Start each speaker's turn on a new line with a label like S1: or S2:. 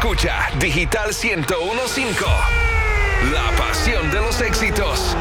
S1: Escucha Digital 101.5. La pasión de los éxitos.